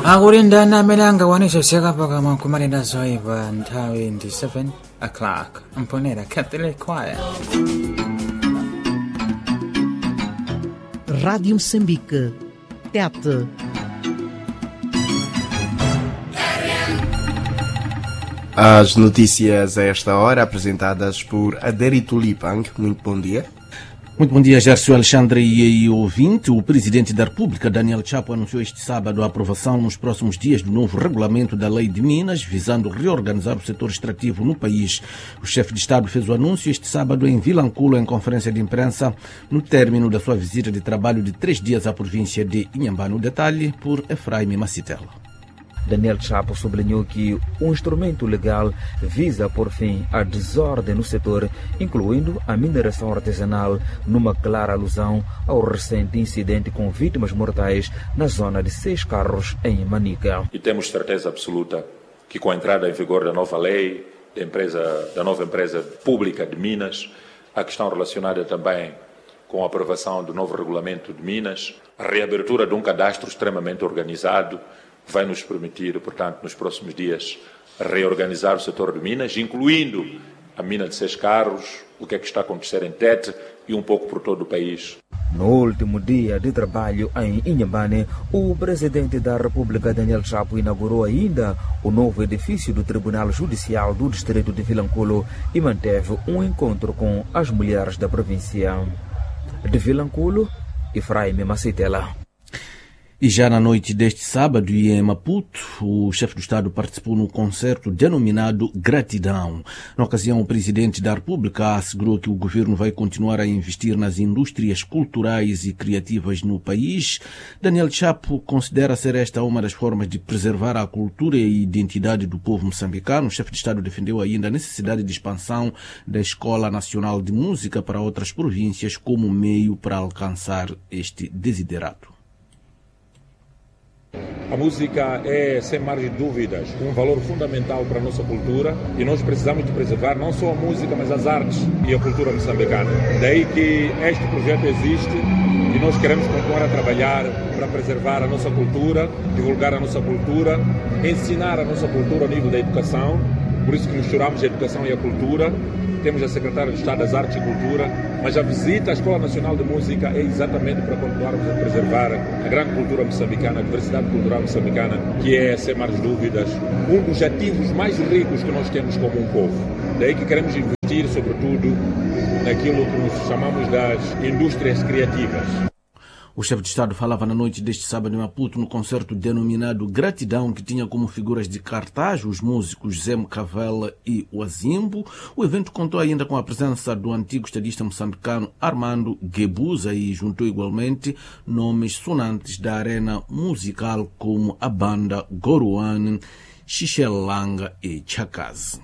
Akulindana melanga wanisoseka paka makumalina zoiva nthawi ndi 7 o'clock mponera Catholic Choir. Rádio Moçambique, TET. As notícias a esta hora apresentadas por Adérito Lipang. Muito bom dia. Muito bom dia, Gércio Alexandre e ouvinte. O Presidente da República, Daniel Chapo, anunciou este sábado a aprovação nos próximos dias do novo regulamento da Lei de Minas, visando reorganizar o setor extrativo no país. O chefe de Estado fez o anúncio este sábado em Vilanculo, em conferência de imprensa, no término da sua visita de trabalho de 3 dias à província de Inhambane. O detalhe por Efraim Macitela. Daniel Chapo sublinhou que o instrumento legal visa pôr fim à desordem no setor, incluindo a mineração artesanal, numa clara alusão ao recente incidente com vítimas mortais na zona de 6 Carros, em Manica. E temos certeza absoluta que com a entrada em vigor da nova lei, da nova empresa pública de Minas, a questão relacionada também com a aprovação do novo regulamento de Minas, a reabertura de um cadastro extremamente organizado, vai nos permitir, portanto, nos próximos dias, reorganizar o setor de Minas, incluindo a mina de 6 Carros, o que é que está a acontecer em Tete e um pouco por todo o país. No último dia de trabalho em Inhambane, o Presidente da República, Daniel Chapo, inaugurou ainda o novo edifício do Tribunal Judicial do Distrito de Vilanculo e manteve um encontro com as mulheres da província. De Vilanculo, Efraim Macitela. E já na noite deste sábado, em Maputo, o chefe do Estado participou no concerto denominado Gratidão. Na ocasião, o Presidente da República assegurou que o governo vai continuar a investir nas indústrias culturais e criativas no país. Daniel Chapo considera ser esta uma das formas de preservar a cultura e identidade do povo moçambicano. O chefe de Estado defendeu ainda a necessidade de expansão da Escola Nacional de Música para outras províncias como meio para alcançar este desiderato. A música é, sem margem de dúvidas, um valor fundamental para a nossa cultura e nós precisamos de preservar não só a música, mas as artes e a cultura moçambicana. Daí que este projeto existe e nós queremos continuar a trabalhar para preservar a nossa cultura, divulgar a nossa cultura, ensinar a nossa cultura ao nível da educação. Por isso que misturamos a educação e a cultura. Temos a Secretária de Estado das Artes e Cultura, mas a visita à Escola Nacional de Música é exatamente para continuarmos a preservar a grande cultura moçambicana, a diversidade cultural moçambicana, que é, sem mais dúvidas, um dos ativos mais ricos que nós temos como um povo. Daí que queremos investir, sobretudo, naquilo que nós chamamos das indústrias criativas. O chefe de Estado falava na noite deste sábado em Maputo no concerto denominado Gratidão, que tinha como figuras de cartaz os músicos Zé Cavela e o Azimbo. O evento contou ainda com a presença do antigo estadista moçambicano Armando Guebuza e juntou igualmente nomes sonantes da arena musical como a banda Goruane, Xixelanga e Chakaz.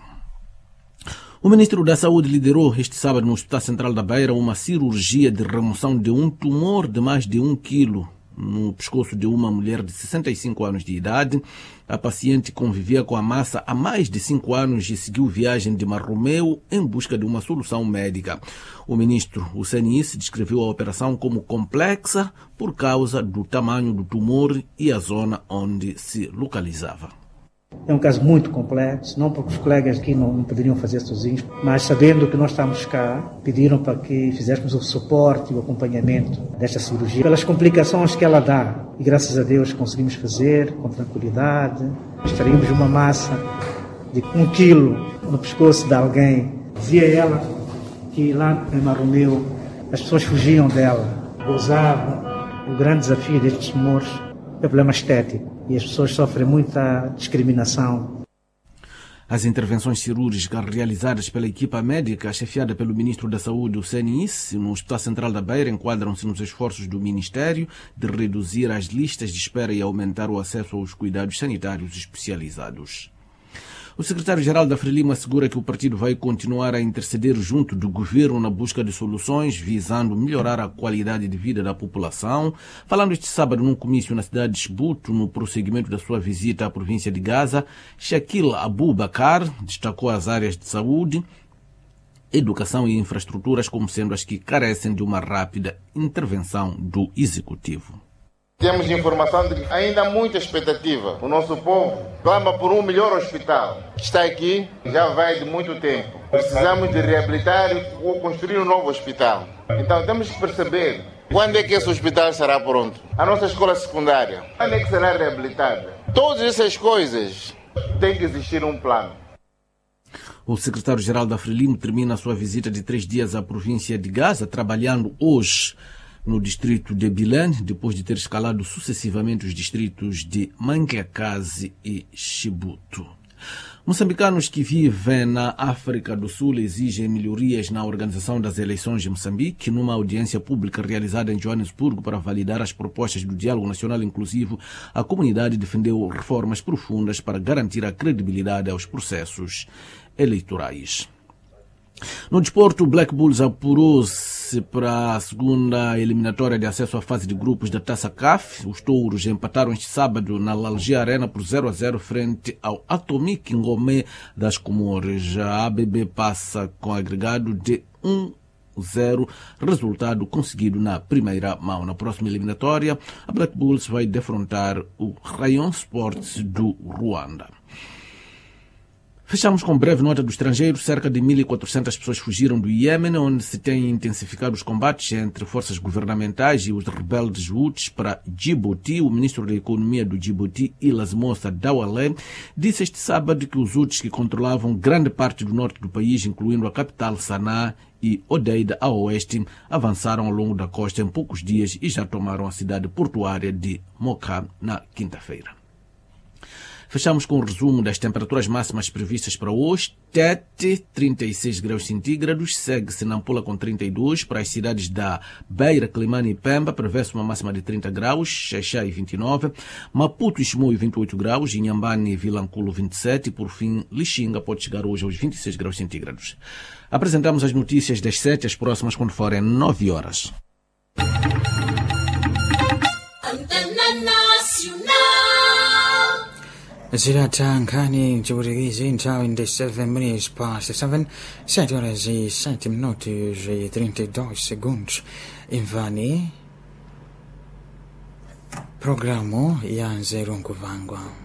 O Ministro da Saúde liderou este sábado no Hospital Central da Beira uma cirurgia de remoção de um tumor de mais de 1 quilo no pescoço de uma mulher de 65 anos de idade. A paciente convivia com a massa há mais de 5 anos e seguiu viagem de Marromeu em busca de uma solução médica. O ministro, o CNIS, descreveu a operação como complexa por causa do tamanho do tumor e a zona onde se localizava. É um caso muito complexo, não porque os colegas aqui não poderiam fazer sozinhos, mas sabendo que nós estamos cá, pediram para que fizéssemos o suporte e o acompanhamento desta cirurgia, pelas complicações que ela dá. E graças a Deus conseguimos fazer com tranquilidade. Extraímos uma massa de 1 quilo no pescoço de alguém. Dizia ela que lá em Marromeu as pessoas fugiam dela, gozavam. O grande desafio destes tumores é o problema estético. E as pessoas sofrem muita discriminação. As intervenções cirúrgicas realizadas pela equipa médica, chefiada pelo Ministro da Saúde, o CNIS, no Hospital Central da Beira, enquadram-se nos esforços do Ministério de reduzir as listas de espera e aumentar o acesso aos cuidados sanitários especializados. O secretário-geral da Frelimo assegura que o partido vai continuar a interceder junto do governo na busca de soluções visando melhorar a qualidade de vida da população. Falando este sábado num comício na cidade de Chibouto, no prosseguimento da sua visita à província de Gaza, Shakil Abubakar destacou as áreas de saúde, educação e infraestruturas como sendo as que carecem de uma rápida intervenção do executivo. Temos informação de que ainda há muita expectativa. O nosso povo clama por um melhor hospital. Está aqui, já vai de muito tempo. Precisamos de reabilitar ou construir um novo hospital. Então temos que perceber quando é que esse hospital será pronto. A nossa escola secundária, quando é que será reabilitada? Todas essas coisas, tem que existir um plano. O secretário-geral da Frelimo termina a sua visita de 3 dias à província de Gaza, trabalhando hoje no distrito de Bilane, depois de ter escalado sucessivamente os distritos de Manguekazi e Chibuto. Moçambicanos que vivem na África do Sul exigem melhorias na organização das eleições de Moçambique. Numa audiência pública realizada em Joanesburgo para validar as propostas do Diálogo Nacional Inclusivo, a comunidade defendeu reformas profundas para garantir a credibilidade aos processos eleitorais. No desporto, o Black Bulls apurou-se para a segunda eliminatória de acesso à fase de grupos da Taça CAF. Os touros empataram este sábado na Lalgia Arena por 0-0 frente ao Atomic Ngomé das Comores. A ABB passa com agregado de 1-0, resultado conseguido na primeira mão. Na próxima eliminatória, a Black Bulls vai defrontar o Rayon Sports do Ruanda. Fechamos com breve nota do estrangeiro. Cerca de 1.400 pessoas fugiram do Iêmen, onde se têm intensificado os combates entre forças governamentais e os rebeldes Houthis para Djibouti. O ministro da Economia do Djibouti, Ilas Moussa Dawalé, disse este sábado que os Houthis, que controlavam grande parte do norte do país, incluindo a capital Sanaa e Odeida a oeste, avançaram ao longo da costa em poucos dias e já tomaram a cidade portuária de Mocha na quinta-feira. Fechamos com o resumo das temperaturas máximas previstas para hoje. Tete, 36 graus centígrados, segue-se Nampula com 32, para as cidades da Beira, Climane e Pemba, prevê-se uma máxima de 30 graus, Xaixai 29, Maputo e Chimoio 28 graus, Inhambane e Vilanculo 27 e, por fim, Lixinga pode chegar hoje aos 26 graus centígrados. Apresentamos as notícias das 7, as próximas quando forem 9 horas. Zirata Nkani Jurigizi Ntao in the 7 minutes past 7, 7 horas e 7 minutos e 32 segundos. Invani Programo Yanze Runkuvangwa.